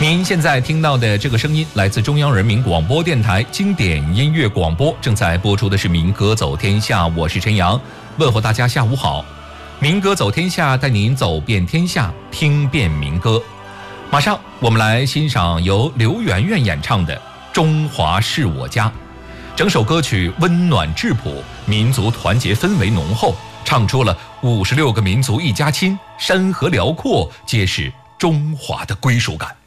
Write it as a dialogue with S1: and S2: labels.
S1: 您现在听到的这个声音来自中央人民广播电台经典音乐广播，正在播出的是民歌走天下，我是陈阳，问候大家下午好。民歌走天下，带您走遍天下，听遍民歌。马上我们来欣赏由刘媛媛演唱的《中华是我家》，整首歌曲温暖质朴，民族团结氛围浓厚，唱出了56个民族一家亲，山河辽阔，皆是中华的归属感。